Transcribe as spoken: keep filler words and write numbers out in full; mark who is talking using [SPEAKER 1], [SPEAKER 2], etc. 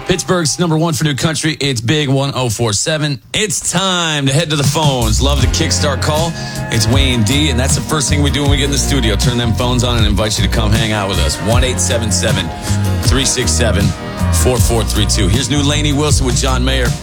[SPEAKER 1] Pittsburgh's number one for new country. It's Big one oh four seven. It's time to head to the phones. Love the kickstart call. It's Wayne D, and that's the first thing we do when we get in the studio. Turn them phones on and invite you to come hang out with us. one eight seven seven, three six seven, four four three two. Here's new Lainey Wilson with John Mayer.